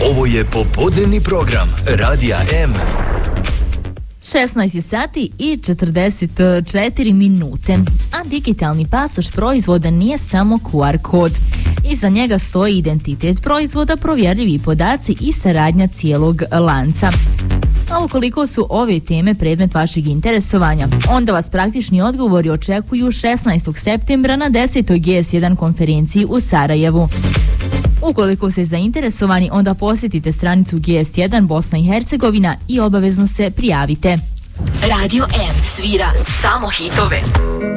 Ovo je popodnevni program Radija M. 16 sati i 44 minute, a digitalni pasoš proizvoda nije samo QR kod. Iza njega stoji identitet proizvoda, provjerljivi podaci i saradnja cijelog lanca. A ukoliko su ove teme predmet vašeg interesovanja, onda vas praktični odgovori očekuju 16. septembra na 10. GS1 konferenciji u Sarajevu. Ukoliko ste zainteresovani, onda posjetite stranicu GS1 Bosna i Hercegovina i obavezno se prijavite. Radio M svira samo hitove.